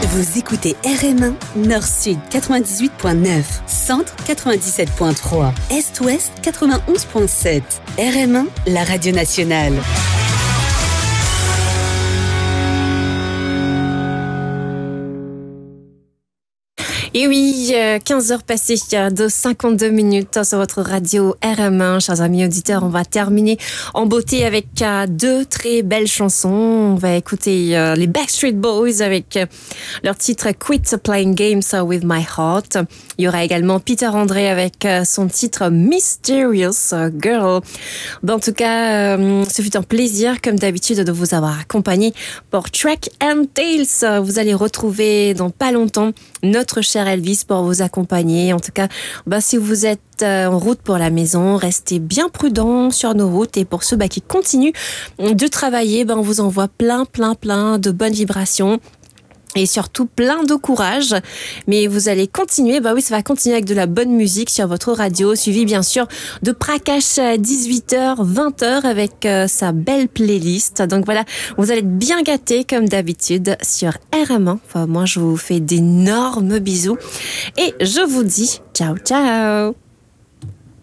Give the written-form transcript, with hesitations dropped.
Vous écoutez RM1, Nord-Sud 98.9, Centre 97.3, Est-Ouest 91.7. RM1, la radio nationale. Et oui, 15h passées de 52 minutes sur votre radio RM1. Chers amis auditeurs, on va terminer en beauté avec deux très belles chansons. On va écouter les Backstreet Boys avec leur titre Quit Playing Games with My Heart. Il y aura également Peter Andre avec son titre Mysterious Girl. En tout cas, ce fut un plaisir, comme d'habitude, de vous avoir accompagné pour Track and Tales. Vous allez retrouver dans pas longtemps notre cher Elvis pour vous accompagner. En tout cas, si vous êtes en route pour la maison, restez bien prudents sur nos routes. Et pour ceux qui continuent de travailler, on vous envoie plein de bonnes vibrations. Et surtout plein de courage. Mais vous allez continuer, ça va continuer avec de la bonne musique sur votre radio, suivi bien sûr de Prakash à 18h, 20h avec sa belle playlist. Donc voilà, vous allez être bien gâtés comme d'habitude sur RM1. Moi, je vous fais d'énormes bisous et je vous dis ciao.